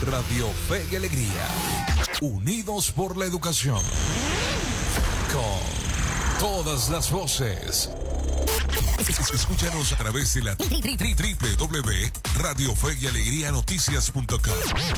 Radio Fe y Alegría. Unidos por la educación. Con todas las voces. Escúchanos a través de la www.radiofeyalegrianoticias.com